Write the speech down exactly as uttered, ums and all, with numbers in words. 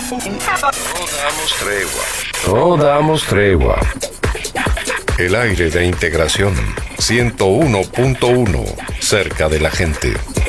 No damos tregua. No damos tregua. El aire de integración. ciento uno punto uno. Cerca de la gente.